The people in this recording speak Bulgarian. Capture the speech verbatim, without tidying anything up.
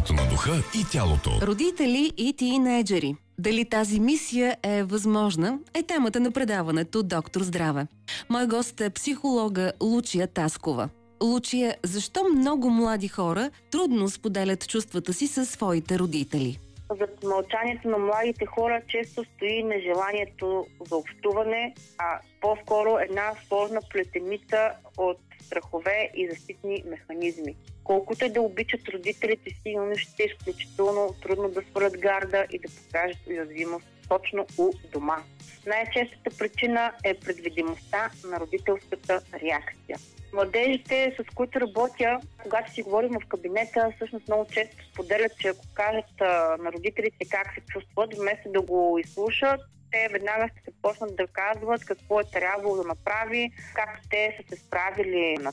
здравето на духа и тялото. Родители и тийнейджери. Дали тази мисия е възможна, е темата на предаването Доктор Здраве. Мой гост е психолога Лучия Таскова. Лучия, защо много млади хора трудно споделят чувствата си със своите родители? Зад мълчанието на младите хора често стои нежеланието за общуване, а по-скоро една сложна плетеница от страхове и защитни механизми. Колкото и да обичат родителите си, но ще е изключително трудно да свалят гарда и да покажат уязвимост точно у дома. Най-честата причина е предвидимостта на родителската реакция. Младежите, с които работя, когато си говорим в кабинета, всъщност много често споделят, че ако кажат а, на родителите как се чувстват, вместо да го изслушат, те веднага ще се почнат да казват какво е трябвало да направи, как те са се справили на